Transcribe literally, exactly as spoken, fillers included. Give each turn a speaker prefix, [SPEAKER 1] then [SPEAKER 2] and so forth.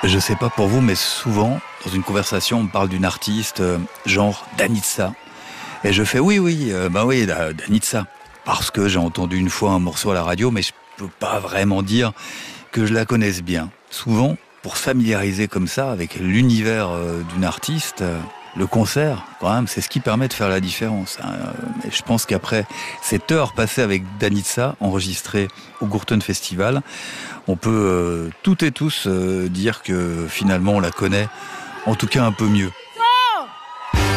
[SPEAKER 1] Je sais pas pour vous, mais souvent, dans une conversation, on me parle d'une artiste, euh, genre Danitza. Et je fais oui, oui, euh, bah oui, Da- Danitza. Parce que j'ai entendu une fois un morceau à la radio, mais je peux pas vraiment dire que je la connaisse bien. Souvent, pour se familiariser comme ça avec l'univers euh, d'une artiste, euh, le concert, quand même, c'est ce qui permet de faire la différence. Hein. Euh, Mais je pense qu'après cette heure passée avec Danitza, enregistrée au Gourton Festival, on peut euh, toutes et tous euh, dire que finalement on la connaît, en tout cas un peu mieux.